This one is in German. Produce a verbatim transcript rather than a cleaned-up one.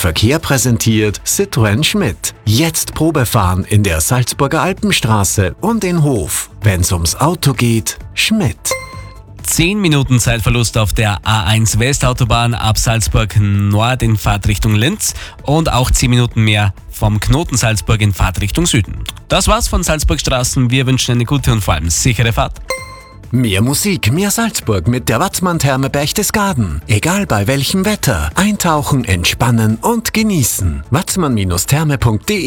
Verkehr präsentiert Citroën Schmidt. Jetzt Probefahren in der Salzburger Alpenstraße und in Hof. Wenn's ums Auto geht, Schmidt. zehn Minuten Zeitverlust auf der A eins Westautobahn ab Salzburg Nord in Fahrtrichtung Linz und auch zehn Minuten mehr vom Knoten Salzburg in Fahrtrichtung Süden. Das war's von Salzburg Straßen. Wir wünschen eine gute und vor allem sichere Fahrt. Mehr Musik, mehr Salzburg mit der Watzmann-Therme Berchtesgaden. Egal bei welchem Wetter. Eintauchen, entspannen und genießen. watzmann Bindestrich therme punkt de